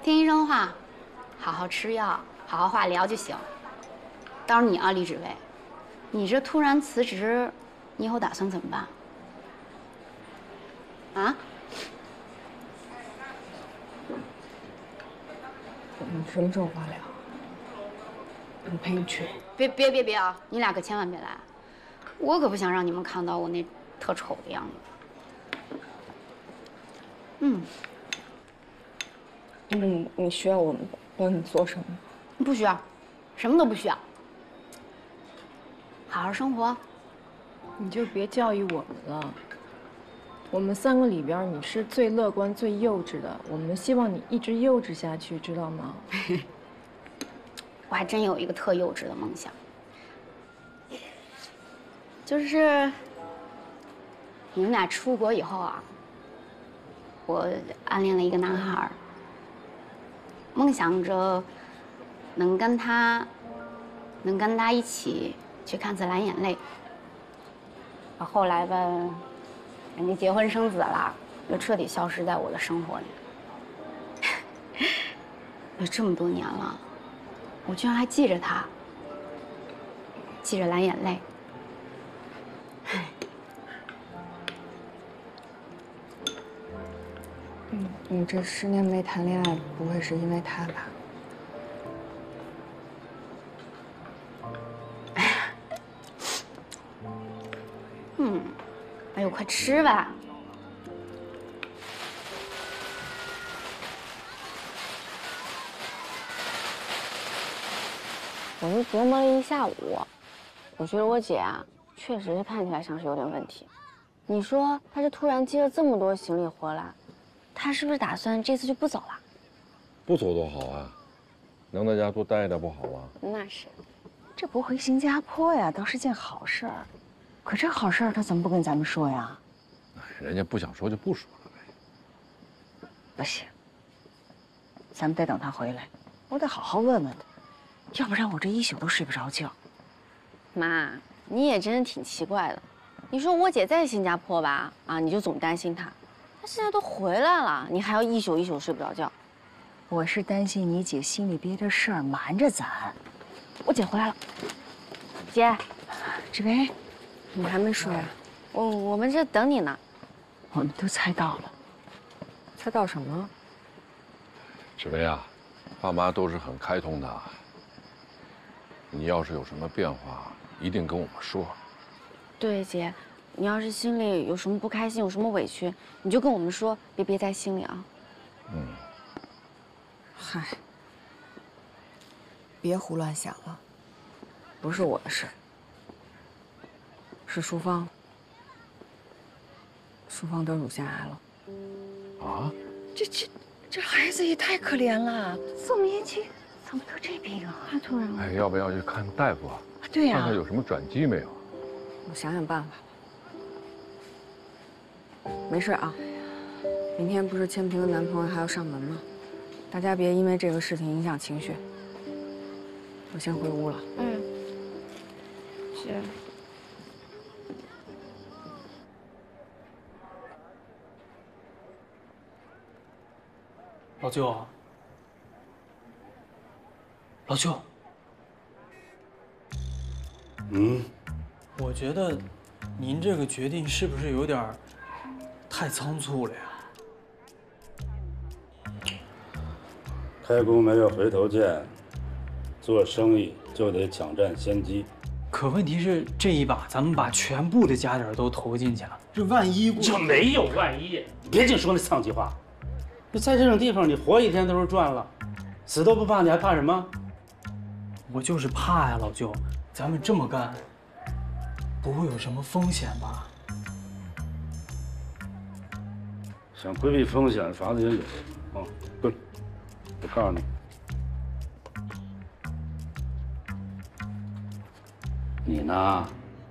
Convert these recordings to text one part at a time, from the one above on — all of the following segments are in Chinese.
听医生话，好好吃药，好好化疗就行。到时候你啊，李志伟，你这突然辞职，你以后打算怎么办？啊？ 你什么时候化疗？我陪你去。 别啊！你俩可千万别来，我可不想让你们看到我那特丑的样子。 你需要我们帮你做什么？ 不需要，什么都不需要。好好生活。 你就别教育我们了。我们3个里边，你是最乐观、最幼稚的。我们希望你一直幼稚下去，知道吗？ 我还真有一个特幼稚的梦想，就是你们俩出国以后啊，我暗恋了一个男孩，梦想着能跟他一起去看次蓝眼泪。后来吧，人家结婚生子了，又彻底消失在我的生活里。都这么多年了，我居然还记着他，记着蓝眼泪。 你这10年没谈恋爱，不会是因为他吧？ 哎呦，快吃吧！ 我就琢磨了一下午，我觉得我姐啊，确实是看起来像是有点问题。你说她这突然接了这么多行李回来，她是不是打算这次就不走了？ 不走多好啊，能在家多待着不好吗？ 那是， 这不回新加坡呀，倒是件好事儿。可这好事儿，她怎么不跟咱们说呀？ 人家不想说就不说了呗。 不行，咱们得等她回来，我得好好问问她，要不然我这一宿都睡不着觉。 妈，你也真是挺奇怪的。你说我姐在新加坡吧，啊，你就总担心她，她现在都回来了，你还要一宿一宿睡不着觉。 我是担心你姐心里憋着事儿瞒着咱。我姐回来了， 姐， 志伟， 你还没睡啊？我们这等你呢。 我们都猜到了。 猜到什么？ 志伟啊，爸妈都是很开通的。你要是有什么变化，一定跟我们说。 对，姐，你要是心里有什么不开心，有什么委屈，你就跟我们说，别憋在心里啊。 嗨，别胡乱想了，不是我的事，是淑芳。淑芳得乳腺癌了。 啊？ 这孩子也太可怜了，这么年轻，怎么得这病啊？太突然了。 哎，要不要去看大夫啊？ 对呀， 看看有什么转机没有？ 我想想办法吧。没事啊，明天不是千平的男朋友还要上门吗？大家别因为这个事情影响情绪。我先回屋了。 是。 老舅，老舅，我觉得您这个决定是不是有点太仓促了呀？ 开弓没有回头箭，做生意就得抢占先机。 可问题是，这一把咱们把全部的家底都投进去了，这万一这没有万一，你别净说那丧气话。就在这种地方，你活一天都是赚了，死都不怕，你还怕什么？ 我就是怕呀，老舅，咱们这么干，不会有什么风险吧？ 想规避风险，法子也有。滚！我告诉你，你呢，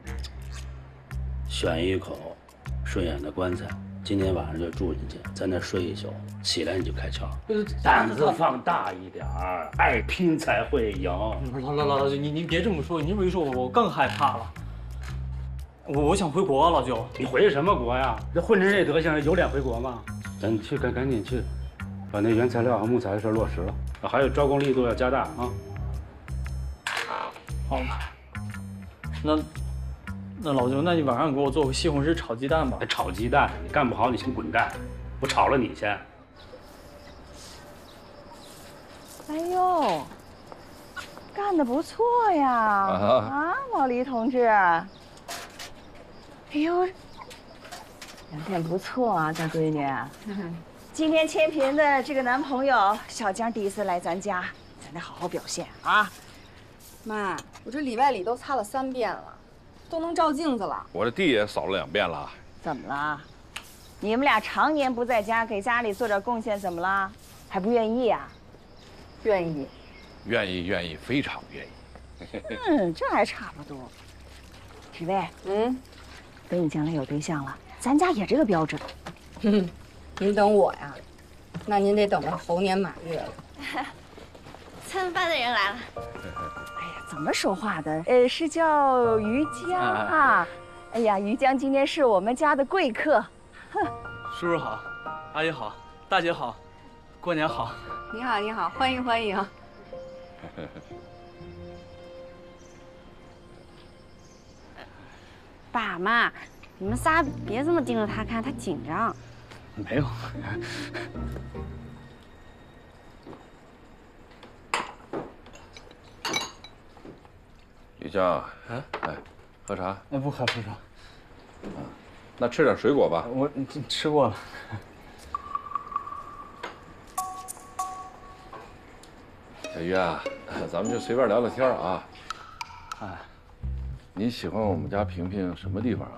选一口顺眼的棺材，今天晚上就住进去，在那睡一宿，起来你就开窍。胆子放大一点儿，爱拼才会赢。 老舅，您别这么说，您这么一说，我更害怕了。我想回国啊，老舅。 你回什么国呀？这混成这德行，有脸回国吗？赶紧去，赶紧去， 把那原材料和木材的事落实了，还有招工力度要加大啊。 好了，那老舅，那你晚上给我做个西红柿炒鸡蛋吧。 炒鸡蛋，你干不好你先滚蛋，我炒了你先。 哎呦，干得不错呀！啊，毛黎同志。哎呦，表现不错啊，大闺女。今天千平的这个男朋友小江第一次来咱家，咱得好好表现啊！ 妈，我这里外里都擦了3遍了，都能照镜子了。 我这地也扫了2遍了。 怎么了？你们俩常年不在家，给家里做点贡献，怎么了？还不愿意啊？ 愿意， 愿意，非常愿意。 这还差不多。许巍，等你将来有对象了，咱家也这个标准。 您等我呀？那您得等到猴年马月了。 蹭饭的人来了。 哎呀，怎么说话的？是叫于江啊。哎呀，于江今天是我们家的贵客。 叔叔好，阿姨好，大姐好，过年好。 你好，你好，欢迎欢迎。 爸妈，你们仨别这么盯着他看，他紧张。 没有。 于江，来，喝茶。 不喝，叔叔。 那吃点水果吧。 我吃过了。 小于啊，咱们就随便聊聊天啊。你喜欢我们家萍萍什么地方啊？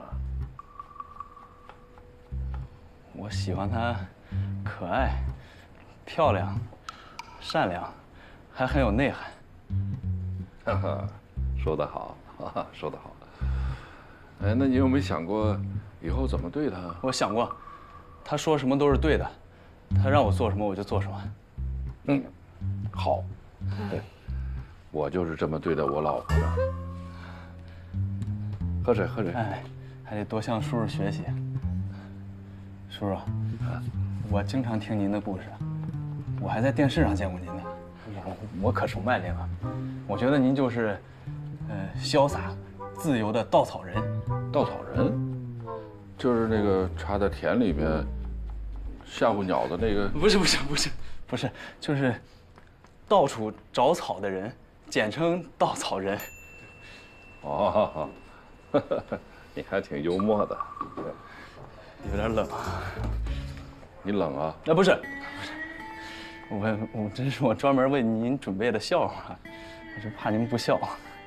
我喜欢她可爱、漂亮、善良，还很有内涵。 哈哈，说得好，说得好。哎，那你有没有想过以后怎么对她？ 我想过，她说什么都是对的，她让我做什么我就做什么。 好。对，我就是这么对待我老婆的。喝水，喝水。 哎，还得多向叔叔学习。叔叔，我经常听您的故事，我还在电视上见过您呢。我可崇拜您了。我觉得您就是，潇洒、自由的稻草人。 稻草人，就是那个插在田里面吓唬鸟的那个。 不是，就是。到处找草的人，简称稻草人。 哦，你还挺幽默的。 有点冷。 你冷啊？ 不是，我这是我专门为您准备的笑话，我就怕您不笑。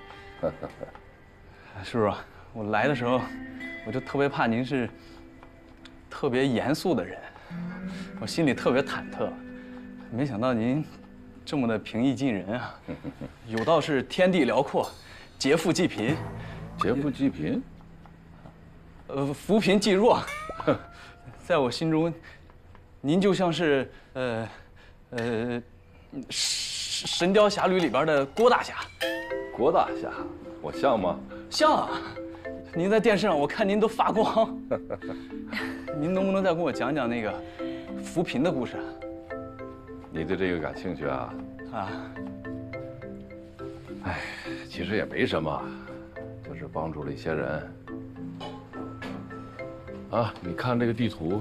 叔叔，我来的时候，我就特别怕您是特别严肃的人，我心里特别忐忑。没想到您这么的平易近人啊！有道是天地辽阔，劫富济贫。 劫富济贫？ 扶贫济弱。在我心中，您就像是《神雕侠侣》里边的郭大侠。 郭大侠，我像吗？ 像啊！您在电视上，我看您都发光。您能不能再给我讲讲那个扶贫的故事？ 你对这个感兴趣啊？哎，其实也没什么，就是帮助了一些人。你看这个地图，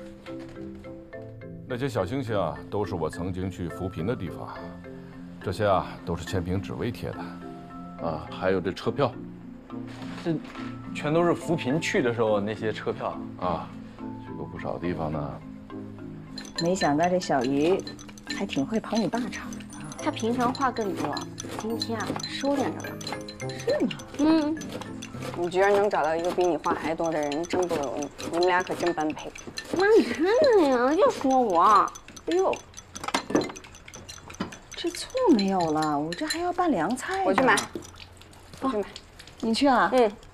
那些小星星啊，都是我曾经去扶贫的地方。这些啊，都是千萍只为贴的。还有这车票， 这全都是扶贫去的时候那些车票啊，去过不少地方呢。 没想到这小鱼还挺会捧你爸场的。 他平常话更多，今天啊收敛着了。 是吗？ 你居然能找到一个比你话还多的人，真不容易。你们俩可真般配。 妈，你看看呀，又说我。 哎呦， 这醋没有了，我这还要拌凉菜呢。 我去买。我去买。 你去啊？